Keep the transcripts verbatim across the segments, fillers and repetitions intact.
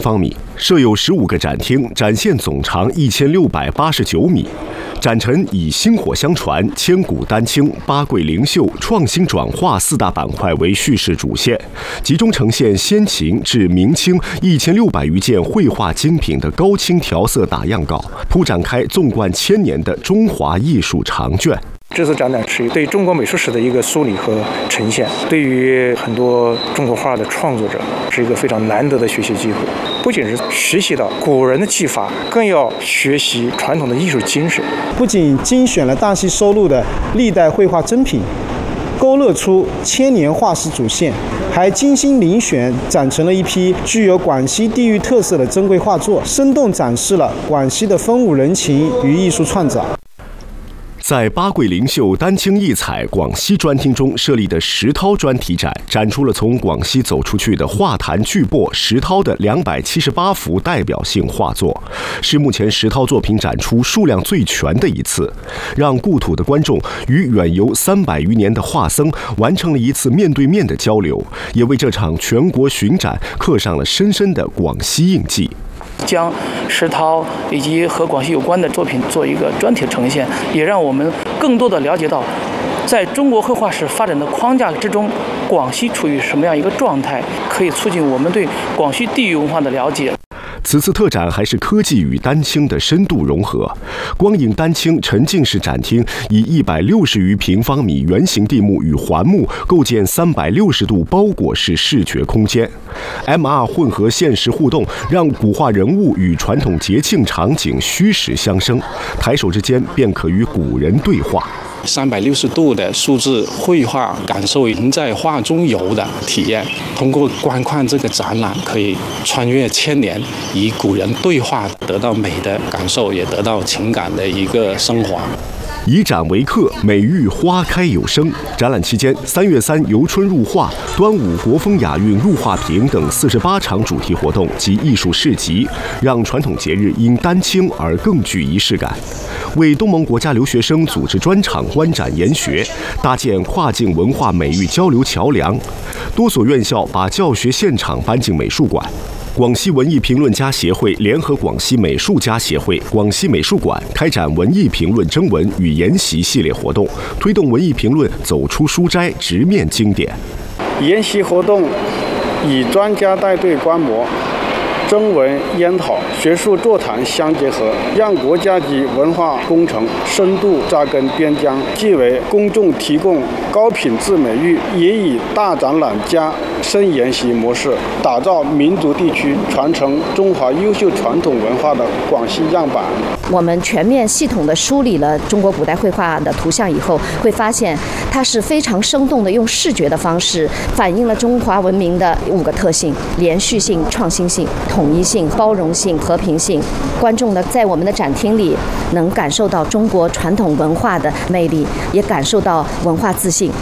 方米，设有十五个展厅，展现总长一千六百八十九米。展陈以薪火相传、千古丹青、八桂灵秀、创新转化四大板块为叙事主线，集中呈现先秦至明清一千六百余件绘画精品的高清调色打样稿，铺展开纵贯千年的中华艺术长卷。 这次展览是对中国美术史的一个梳理和呈现，对于很多中国画的创作者是一个非常难得的学习机会。不仅是学习到古人的技法，更要学习传统的艺术精神。 不仅精选了大溪收录的历代绘画珍品，勾勒出千年画史主线，还精心遴选展成了一批具有广西地域特色的珍贵画作，生动展示了广西的风物人情与艺术创造。 在八桂灵秀、丹青异彩广西专厅中设立的石涛专题展，展出了从广西走出去的画坛巨擘石涛的两百七十八幅代表性画作，是目前石涛作品展出数量最全的一次，让故土的观众与远游三百余年的画僧完成了一次面对面的交流，也为这场全国巡展刻上了深深的广西印记。 将石涛以及和广西有关的作品做一个专题呈现，也让我们更多的了解到，在中国绘画史发展的框架之中，广西处于什么样一个状态，可以促进我们对广西地域文化的了解。 此次特展还是科技与丹青的深度融合，光影丹青沉浸式展厅以一百六十余平方米圆形地幕与环幕构建三百六十度包裹式视觉空间 ，M R 混合现实互动让古画人物与传统节庆场景虚实相生，抬手之间便可与古人对话。 三百六十度的数字绘画，感受人在画中游的体验。通过观看这个展览，可以穿越千年，与古人对话，得到美的感受，也得到情感的一个升华。 以展为客，美育花开有声。展览期间，三月三游春入画、端午国风雅韵入画屏等四十八场主题活动及艺术市集，让传统节日因丹青而更具仪式感。为东盟国家留学生组织专场观展研学，搭建跨境文化美育交流桥梁。多所院校把教学现场搬进美术馆。广西文艺评论家协会联合广西美术家协会、广西美术馆开展文艺评论征文与研习系列活动，推动文艺评论走出书斋，直面经典。 研习活动以专家带队观摩、征文研讨、学术座谈相结合，让国家级文化工程深度扎根边疆，既为公众提供高品质美育，也以大展览加深研习模式，打造民族地区传承中华优秀传统文化的广西样板。 我们全面系统地梳理了中国古代绘画的图像以后，会发现它是非常生动的，用视觉的方式反映了中华文明的五个特性：连续性、创新性、统一性、包容性、和平性。观众呢，在我们的展厅里能感受到中国传统文化的魅力，也感受到文化自信。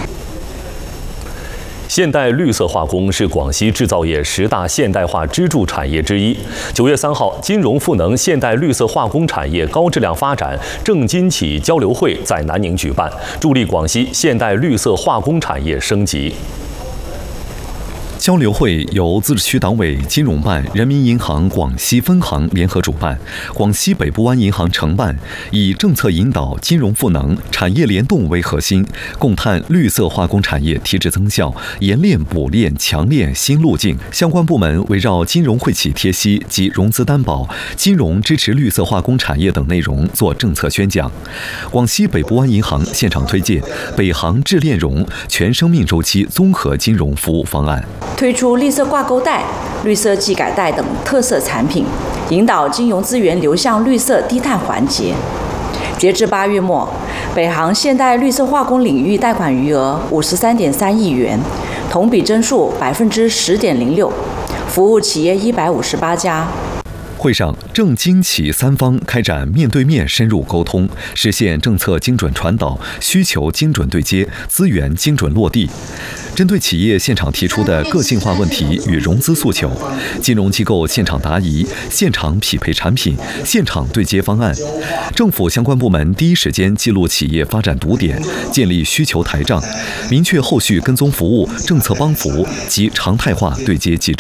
现代绿色化工是广西制造业十大现代化支柱产业之一。九月三号，金融赋能现代绿色化工产业高质量发展正金企交流会在南宁举办，助力广西现代绿色化工产业升级。 交流会由自治区党委金融办、人民银行广西分行联合主办，广西北部湾银行承办，以政策引导、金融赋能、产业联动为核心，共探绿色化工产业提质增效、研炼补炼强炼新路径。相关部门围绕金融惠企贴息及融资担保、金融支持绿色化工产业等内容做政策宣讲。广西北部湾银行现场推介北航智炼融全生命周期综合金融服务方案。 推出绿色挂钩带、绿色技改带等特色产品，引导金融资源流向绿色低碳环节。截至八月末，北航现代绿色化工领域贷款余额五十三点三亿元，同比增速百分之十点零六，服务企业一百五十八家。 会上，政经企三方开展面对面深入沟通，实现政策精准传导、需求精准对接、资源精准落地。针对企业现场提出的个性化问题与融资诉求，金融机构现场答疑、现场匹配产品、现场对接方案。政府相关部门第一时间记录企业发展堵点，建立需求台账，明确后续跟踪服务、政策帮扶及常态化对接机制。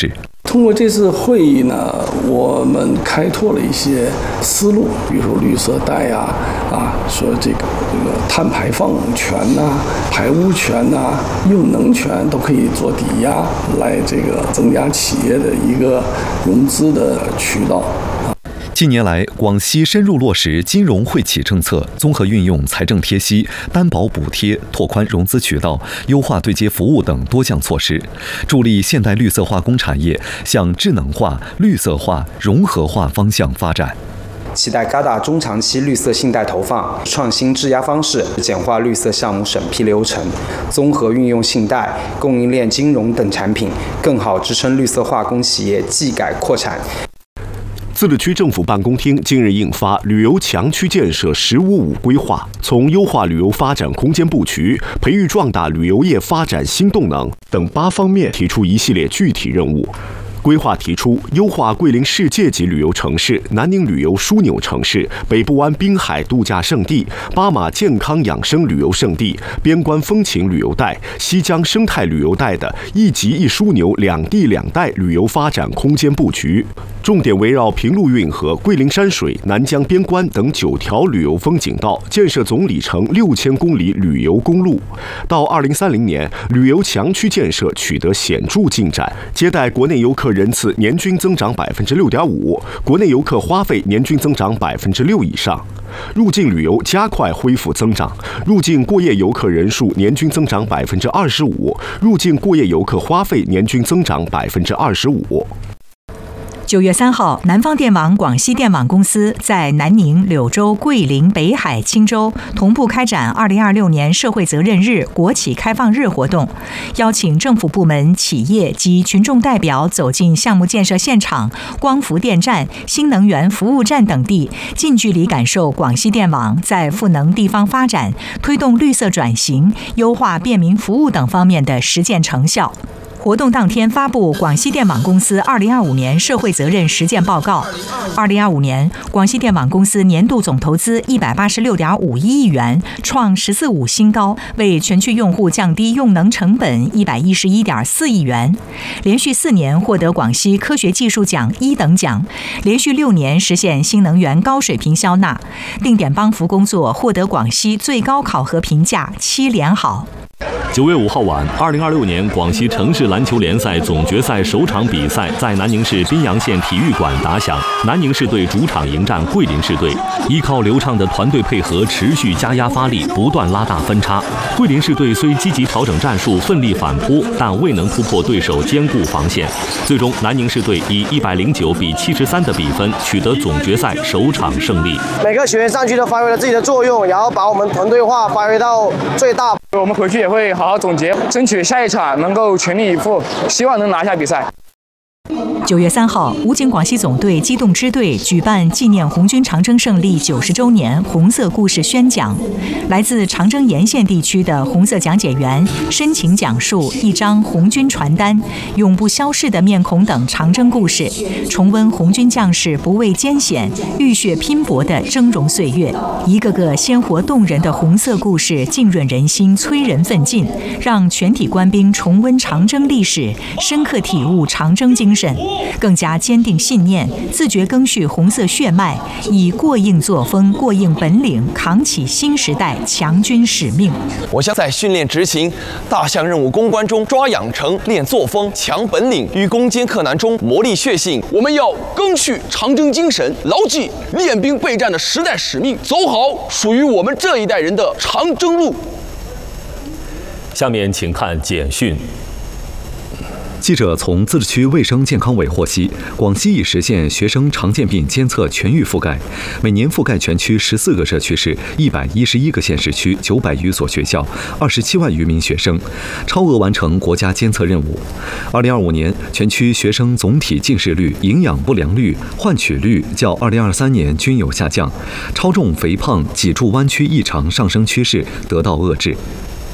通过这次会议呢，我们开拓了一些思路，比如说绿色带呀、啊，啊，说这个这个碳排放权呐、啊、排污权呐、啊、用能权都可以做抵押，来这个增加企业的一个融资的渠道。 近年来，广西深入落实金融惠企政策，综合运用财政贴息、担保补贴、拓宽融资渠道、优化对接服务等多项措施，助力现代绿色化工产业向智能化、绿色化、融合化方向发展。 期待嘎达中长期绿色信贷投放、创新质押方式、简化绿色项目审批流程、综合运用信贷、供应链金融等产品，更好支撑绿色化工企业技改扩产。 自治区政府办公厅近日印发《旅游强区建设“十五五”规划》，从优化旅游发展空间布局、培育壮大旅游业发展新动能等八方面提出一系列具体任务。规划提出，优化桂林世界级旅游城市、南宁旅游枢纽城市、北部湾滨海度假胜地、巴马健康养生旅游胜地、边关风情旅游带、西江生态旅游带的一级一枢纽两地两带旅游发展空间布局，重点围绕平陆运河、桂林山水、南江边关等九条旅游风景道，建设总里程六千公里旅游公路。到二零三零年，旅游强区建设取得显著进展，接待国内游客人次年均增长百分之六点五，国内游客花费年均增长百分之六以上。入境旅游加快恢复增长，入境过夜游客人数年均增长百分之二十五，入境过夜游客花费年均增长百分之二十五。 九月三号，南方电网、广西电网公司在南宁、柳州、桂林、北海、钦州同步开展二零二六年社会责任日国企开放日活动，邀请政府部门、企业及群众代表走进项目建设现场、光伏电站、新能源服务站等地，近距离感受广西电网在赋能地方发展、推动绿色转型、优化便民服务等方面的实践成效。活动当天发布广西电网公司二零二五年社会责任实践报告。二零二五年，广西电网公司年度总投资一百八十六点五一亿元，创“十四五”新高，为全区用户降低用能成本一百一十一点四亿元，连续四年获得广西科学技术奖一等奖，连续六年实现新能源高水平销纳，定点帮扶工作获得广西最高考核评价七连好。 九月五号晚，二零二六年广西城市篮球联赛总决赛首场比赛在南宁市宾阳县体育馆打响。南宁市队主场迎战桂林市队，依靠流畅的团队配合，持续加压发力，不断拉大分差。桂林市队虽积极调整战术，奋力反扑，但未能突破对手坚固防线。最终，南宁市队以一百零九比七十三的比分取得总决赛首场胜利。 每个学员上去都发挥了自己的作用，然后把我们团队化发挥到最大。 我们回去也会好好总结，争取下一场能够全力以赴，希望能拿下比赛。 九月三号，武警广西总队机动支队举办纪念红军长征胜利九十周年红色故事宣讲。来自长征沿线地区的红色讲解员深情讲述一张红军传单、永不消逝的面孔等长征故事，重温红军将士不畏艰险、浴血拼搏的峥嵘岁月。一个个鲜活动人的红色故事浸润人心，催人奋进，让全体官兵重温长征历史，深刻体悟长征精神，更加坚定信念，自觉赓续红色血脉，以过硬作风、过硬本领，扛起新时代强军使命。 我将在训练执行大项任务攻关中抓养成、练作风、强本领，于攻坚克难中磨砺血性。我们要赓续长征精神，牢记练兵备战的时代使命，走好属于我们这一代人的长征路。 下面请看简讯。 记者从自治区卫生健康委获悉，广西已实现学生常见病监测全域覆盖，每年覆盖全区十四个社区市、一百一十一个县市区、九百余所学校、二十七万余名学生，超额完成国家监测任务。二零二五年，全区学生总体近视率、营养不良率、换取率较二零二三年均有下降，超重、肥胖、脊柱弯曲异常上升趋势得到遏制。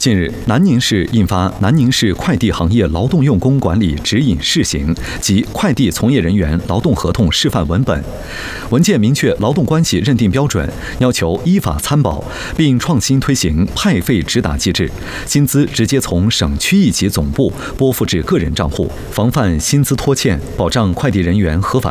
近日，南宁市印发《南宁市快递行业劳动用工管理指引试行及快递从业人员劳动合同示范文本》，文件明确劳动关系认定标准，要求依法参保，并创新推行派费直达机制，薪资直接从省区一级总部拨付至个人账户，防范薪资拖欠，保障快递人员合法